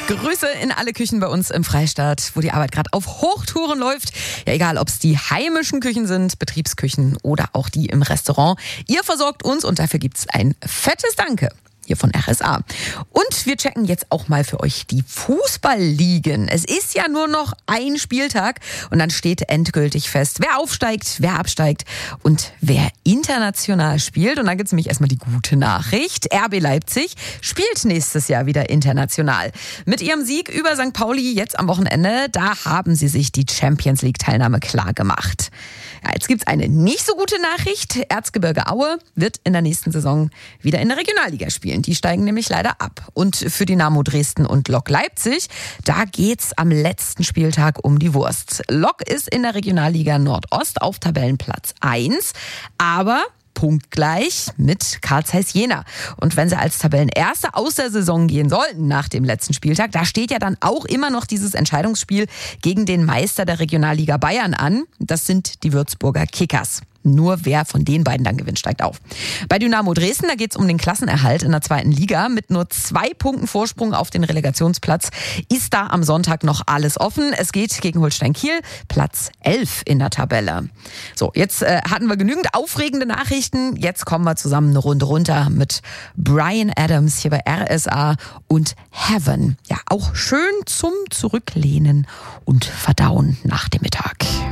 Grüße in alle Küchen bei uns im Freistaat, wo die Arbeit gerade auf Hochtouren läuft. Ja, egal, ob es die heimischen Küchen sind, Betriebsküchen oder auch die im Restaurant. Ihr versorgt uns und dafür gibt's ein fettes Danke hier von RSA. Und wir checken jetzt auch mal für euch die Fußballligen. Es ist ja nur noch ein Spieltag und dann steht endgültig fest, wer aufsteigt, wer absteigt und wer international spielt. Und dann gibt's nämlich erstmal die gute Nachricht. RB Leipzig spielt nächstes Jahr wieder international. Mit ihrem Sieg über St. Pauli jetzt am Wochenende, da haben sie sich die Champions League Teilnahme klar gemacht. Ja, jetzt gibt's eine nicht so gute Nachricht. Erzgebirge Aue wird in der nächsten Saison wieder in der Regionalliga spielen. Die steigen nämlich leider ab. Und für Dynamo Dresden und Lok Leipzig, da geht's am letzten Spieltag um die Wurst. Lok ist in der Regionalliga Nordost auf Tabellenplatz 1, aber punktgleich mit Carl Zeiss Jena. Und wenn sie als Tabellenerste aus der Saison gehen sollten nach dem letzten Spieltag, da steht ja dann auch immer noch dieses Entscheidungsspiel gegen den Meister der Regionalliga Bayern an. Das sind die Würzburger Kickers. Nur wer von den beiden dann gewinnt, steigt auf. Bei Dynamo Dresden, da geht es um den Klassenerhalt in der 2. Liga. Mit nur 2 Punkten Vorsprung auf den Relegationsplatz ist da am Sonntag noch alles offen. Es geht gegen Holstein Kiel, Platz 11 in der Tabelle. So, jetzt hatten wir genügend aufregende Nachrichten. Jetzt kommen wir zusammen eine Runde runter mit Bryan Adams hier bei RSA und Heaven. Ja, auch schön zum Zurücklehnen und Verdauen nach dem Mittag.